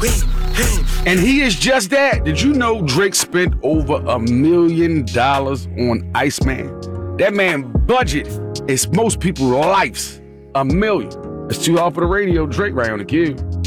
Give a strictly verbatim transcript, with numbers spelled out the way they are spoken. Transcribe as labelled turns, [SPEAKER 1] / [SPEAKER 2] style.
[SPEAKER 1] And he is just that. Did you know Drake spent over a million dollars on Iceman? That man budget is most people's lives. A million. It's too hard for the radio. Drake right on the cue.